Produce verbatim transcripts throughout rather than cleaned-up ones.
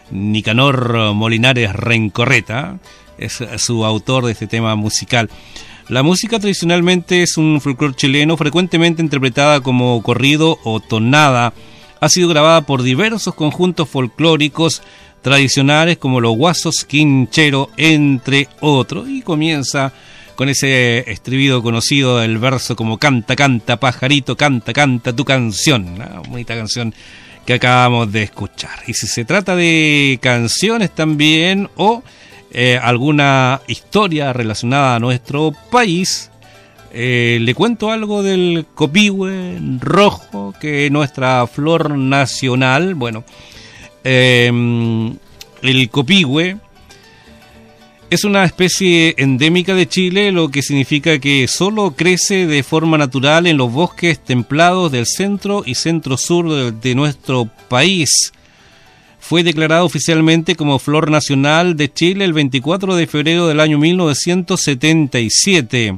Nicanor Molinares Rencorreta es su autor de este tema musical. La música tradicionalmente es un folclore chileno, frecuentemente interpretada como corrido o tonada. Ha sido grabada por diversos conjuntos folclóricos tradicionales como los Guasos Quinchero, entre otros, y comienza con ese estribillo conocido del verso como canta, canta, pajarito, canta, canta tu canción, una bonita canción que acabamos de escuchar. Y si se trata de canciones también o eh, alguna historia relacionada a nuestro país, eh, le cuento algo del copihue rojo, que es nuestra flor nacional. Bueno, eh, el copihue es una especie endémica de Chile, lo que significa que solo crece de forma natural en los bosques templados del centro y centro-sur de, de nuestro país. Fue declarado oficialmente como Flor Nacional de Chile el veinticuatro de febrero del año mil novecientos setenta y siete.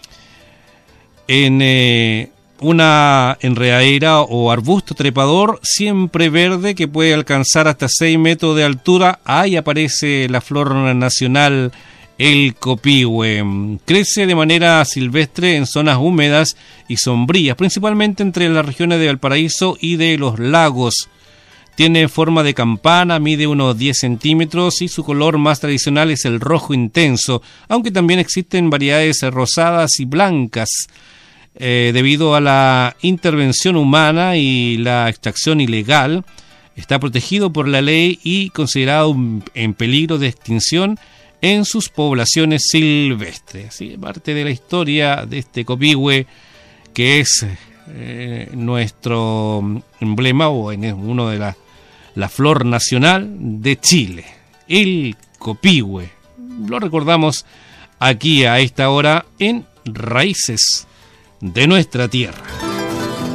En eh, una enredadera o arbusto trepador siempre verde que puede alcanzar hasta seis metros de altura, ahí aparece la flor nacional, el copihue. Crece de manera silvestre en zonas húmedas y sombrías, principalmente entre las regiones de Valparaíso y de los lagos. Tiene forma de campana, mide unos diez centímetros y su color más tradicional es el rojo intenso, aunque también existen variedades rosadas y blancas. Eh, debido a la intervención humana y la extracción ilegal, está protegido por la ley y considerado en peligro de extinción en sus poblaciones silvestres. ¿Sí? Parte de la historia de este copihue, que es eh, nuestro emblema o en uno de la, la flor nacional de Chile, el copihue. Lo recordamos aquí a esta hora en Raíces de nuestra tierra.